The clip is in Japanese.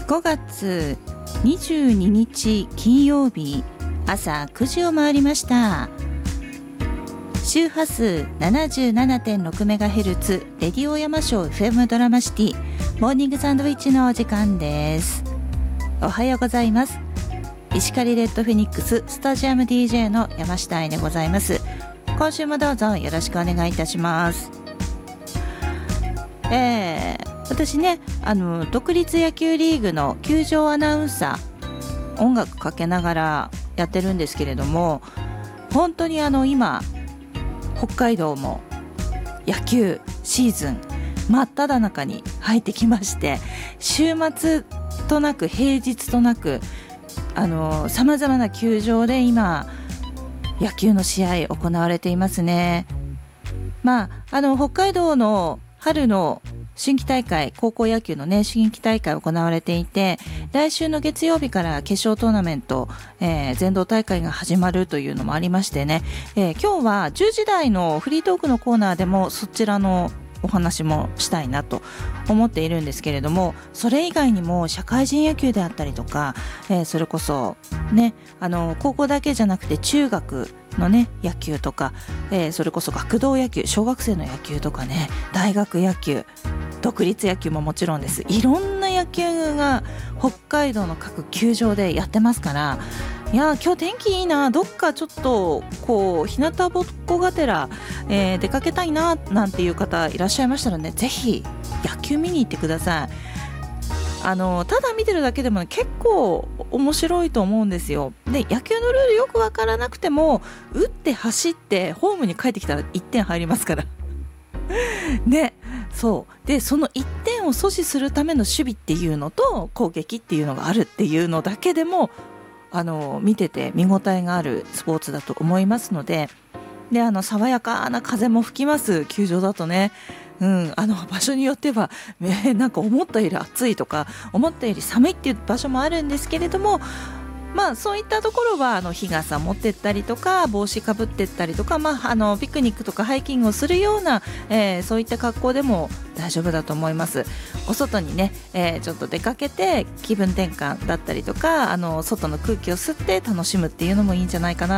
5月22日金曜日朝9時を回りました。周波数 77.6MHz レディオ山椒 FM ドラマシティモーニングサンドイッチのお時間です。おはようございます。石狩レッドフェニックススタジアム DJ の山下愛でございます。今週もどうぞよろしくお願いいたします。私ね、独立野球リーグの球場アナウンサー、音楽かけながらやってるんですけれども、本当に今北海道も野球シーズン真っ只中に入ってきまして、週末となく平日となくさまざまな球場で今野球の試合行われていますね。北海道の春の春季大会、高校野球のね春季大会行われていて、来週の月曜日から決勝トーナメント、全道大会が始まるというのもありましてね、今日は10時台のフリートークのコーナーでもそちらのお話もしたいなと思っているんですけれども、それ以外にも社会人野球であったりとか、それこそね高校だけじゃなくて中学のね野球とか、それこそ学童野球、小学生の野球とかね、大学野球、独立野球ももちろんです。いろんな野球が北海道の各球場でやってますから、いや今日天気いいな、どっかちょっと日向ぼっこがてら、出かけたいななんていう方いらっしゃいましたらね、ぜひ野球見に行ってください。ただ見てるだけでも、結構面白いと思うんですよ。で、野球のルールよくわからなくても打って走ってホームに帰ってきたら1点入りますからね、そうで、その1点を阻止するための守備っていうのと攻撃っていうのがあるっていうのだけでも見てて見応えがあるスポーツだと思いますので、爽やかな風も吹きます球場だとね、場所によっては、なんか思ったより暑いとか思ったより寒いっていう場所もあるんですけれども、そういったところは日傘持ってったりとか帽子かぶってったりとか、ピクニックとかハイキングをするような、そういった格好でも大丈夫だと思います。お外にね、ちょっと出かけて気分転換だったりとか、外の空気を吸って楽しむっていうのもいいんじゃないかな